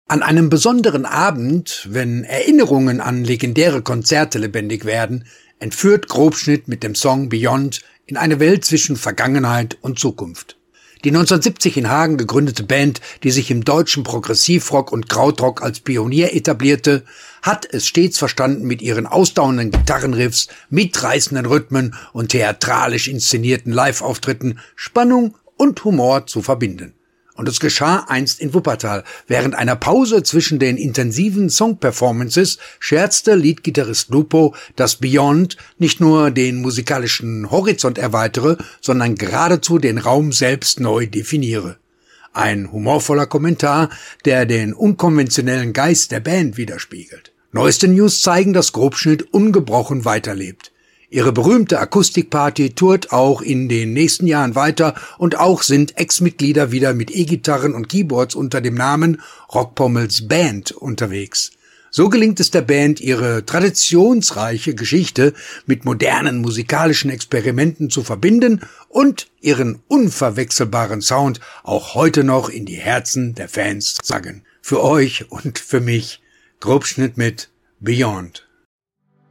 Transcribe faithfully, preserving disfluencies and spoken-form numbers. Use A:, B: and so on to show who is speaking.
A: An einem besonderen Abend, wenn Erinnerungen an legendäre Konzerte lebendig werden, entführt Grobschnitt mit dem Song Beyond in eine Welt zwischen Vergangenheit und Zukunft. Die neunzehnhundertsiebzig in Hagen gegründete Band, die sich im deutschen Progressivrock und Krautrock als Pionier etablierte, hat es stets verstanden, mit ihren ausdauernden Gitarrenriffs, mitreißenden Rhythmen und theatralisch inszenierten Live-Auftritten Spannung und Humor zu verbinden. Und es geschah einst in Wuppertal. Während einer Pause zwischen den intensiven Song-Performances scherzte Leadgitarrist Lupo, dass Beyond nicht nur den musikalischen Horizont erweitere, sondern geradezu den Raum selbst neu definiere. Ein humorvoller Kommentar, der den unkonventionellen Geist der Band widerspiegelt. Neueste News zeigen, dass Grobschnitt ungebrochen weiterlebt. Ihre berühmte Akustikparty tourt auch in den nächsten Jahren weiter und auch sind Ex-Mitglieder wieder mit E-Gitarren und Keyboards unter dem Namen Rockpommels Band unterwegs. So gelingt es der Band, ihre traditionsreiche Geschichte mit modernen musikalischen Experimenten zu verbinden und ihren unverwechselbaren Sound auch heute noch in die Herzen der Fans zu sagen. Für euch und für mich Grobschnitt mit Beyond.